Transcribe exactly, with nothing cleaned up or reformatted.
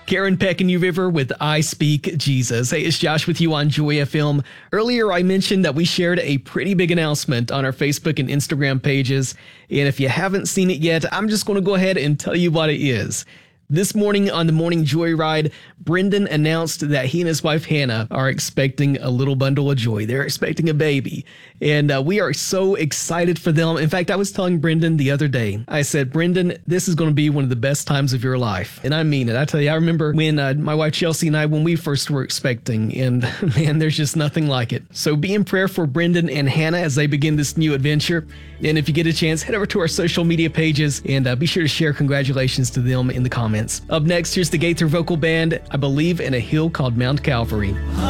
Karen Peck and U River with I Speak Jesus. Hey, it's Josh with you on Joy F M. Earlier, I mentioned that we shared a pretty big announcement on our Facebook and Instagram pages. And if you haven't seen it yet, I'm just going to go ahead and tell you what it is. This morning on the Morning Joyride, Brendan announced that he and his wife Hannah are expecting a little bundle of joy. They're expecting a baby, and uh, we are so excited for them. In fact, I was telling Brendan the other day, I said, Brendan, this is going to be one of the best times of your life. And I mean it. I tell you, I remember when uh, my wife Chelsea and I, when we first were expecting, and man, there's just nothing like it. So be in prayer for Brendan and Hannah as they begin this new adventure. And if you get a chance, head over to our social media pages and uh, be sure to share congratulations to them in the comments. Up next, here's the Gaither Vocal Band, I Believe in a Hill Called Mount Calvary.